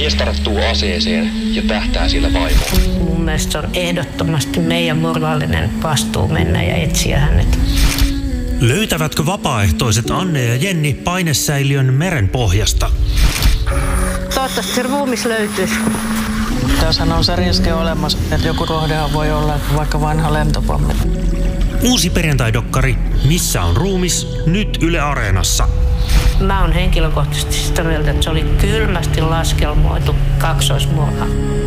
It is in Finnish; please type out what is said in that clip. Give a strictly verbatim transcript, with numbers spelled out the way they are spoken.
Mies tarttuu aseeseen ja tähtää sillä vaimoon. Mun mielestä se on ehdottomasti meidän moraalinen vastuu mennä ja etsiä hänet. Löytävätkö vapaaehtoiset Anne ja Jenni painesäiliön meren pohjasta? Toivottavasti se ruumis löytyisi. Tässä on se riski olemassa, että joku kohdehan voi olla vaikka vanha lentopommi. Uusi perjantai-dokkari Missä on ruumis? Nyt Yle Areenassa. Mä oon henkilökohtaisesti sitä mieltä, että se oli kylmästi laskelmoitu kaksoismurha.